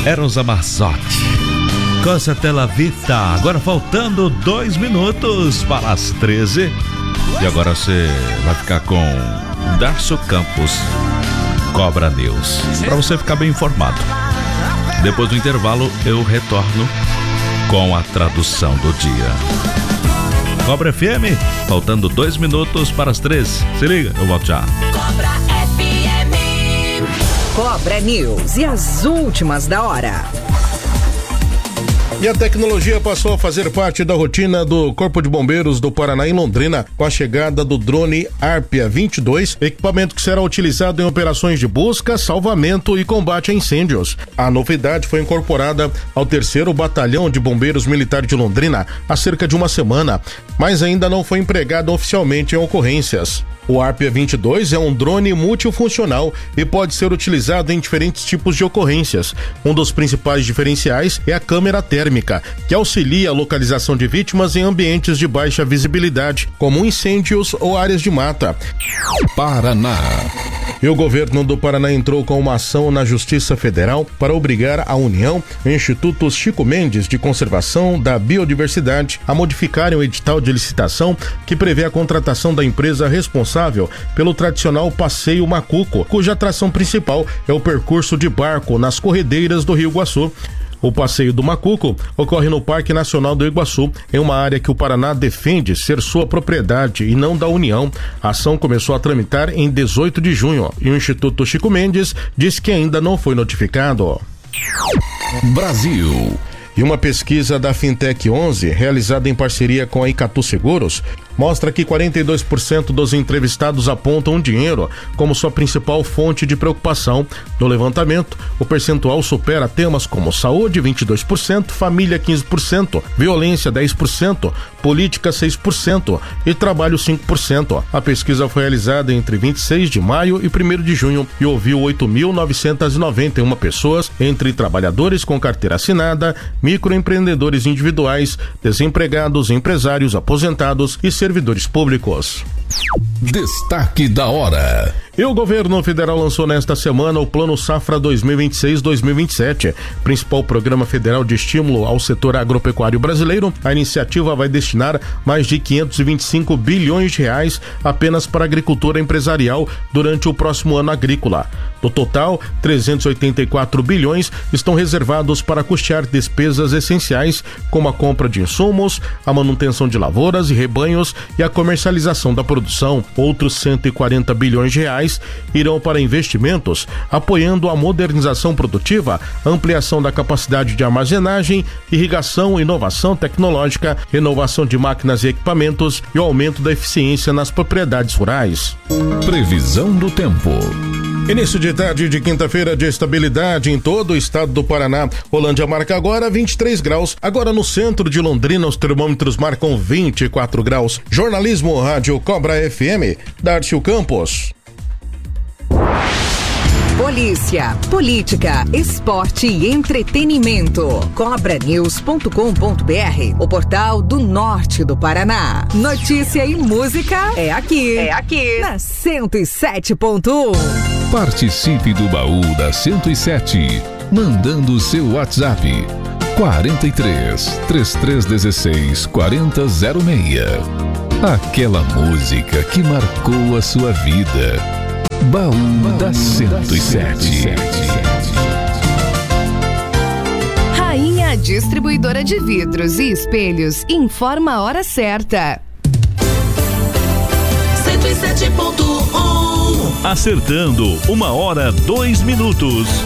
Eros Ramazzotti, Cosa della Vita. Agora faltando 2 minutos para as 13. E agora você vai ficar com Darcio Campos, Cobra News, para você ficar bem informado. Depois do intervalo eu retorno com a tradução do dia. Cobra FM, faltando 2 minutos para as 13. Se liga, eu volto já. Cobra FM. Cobra News e as últimas da hora. E a tecnologia passou a fazer parte da rotina do Corpo de Bombeiros do Paraná em Londrina com a chegada do drone Arpia 22, equipamento que será utilizado em operações de busca, salvamento e combate a incêndios. A novidade foi incorporada ao 3º Batalhão de Bombeiros Militar de Londrina há cerca de uma semana, mas ainda não foi empregado oficialmente em ocorrências. O Arpia 22 é um drone multifuncional e pode ser utilizado em diferentes tipos de ocorrências. Um dos principais diferenciais é a câmera térmica, que auxilia a localização de vítimas em ambientes de baixa visibilidade, como incêndios ou áreas de mata. Paraná. E o governo do Paraná entrou com uma ação na Justiça Federal para obrigar a União e o Instituto Chico Mendes de Conservação da Biodiversidade a modificarem o edital de licitação que prevê a contratação da empresa responsável pelo tradicional Passeio Macuco, cuja atração principal é o percurso de barco nas corredeiras do Rio Iguaçu. O Passeio do Macuco ocorre no Parque Nacional do Iguaçu, em uma área que o Paraná defende ser sua propriedade e não da União. A ação começou a tramitar em 18 de junho e o Instituto Chico Mendes diz que ainda não foi notificado. Brasil. E uma pesquisa da Fintech 11, realizada em parceria com a Icatu Seguros, mostra que 42% dos entrevistados apontam o dinheiro como sua principal fonte de preocupação. No levantamento, o percentual supera temas como saúde, 22%, família, 15%, violência, 10%, política, 6% e trabalho, 5%. A pesquisa foi realizada entre 26 de maio e 1º de junho e ouviu 8.991 pessoas, entre trabalhadores com carteira assinada, microempreendedores individuais, desempregados, empresários, aposentados e servidores públicos. Destaque da hora. E o governo federal lançou nesta semana o Plano Safra 2026-2027, principal programa federal de estímulo ao setor agropecuário brasileiro. A iniciativa vai destinar mais de 525 bilhões de reais apenas para a agricultura empresarial durante o próximo ano agrícola. Do total, 384 bilhões estão reservados para custear despesas essenciais, como a compra de insumos, a manutenção de lavouras e rebanhos e a comercialização da produção. Outros 140 bilhões de reais irão para investimentos, apoiando a modernização produtiva, ampliação da capacidade de armazenagem, irrigação, inovação tecnológica, renovação de máquinas e equipamentos e o aumento da eficiência nas propriedades rurais. Previsão do tempo. Início de tarde de quinta-feira de estabilidade em todo o estado do Paraná. Rolândia marca agora 23 graus. Agora no centro de Londrina os termômetros marcam 24 graus. Jornalismo Rádio Cobra FM, Darcio Campos. Polícia, política, esporte e entretenimento. Cobranews.com.br, o portal do norte do Paraná. Notícia e música é aqui. Na 107.1. Participe do baú da 107, mandando o seu WhatsApp 43 3316 4006. Aquela música que marcou a sua vida. Baú da 107. Rainha Distribuidora de Vidros e Espelhos informa a hora certa. 107.1. Acertando 1 hora 2 minutos.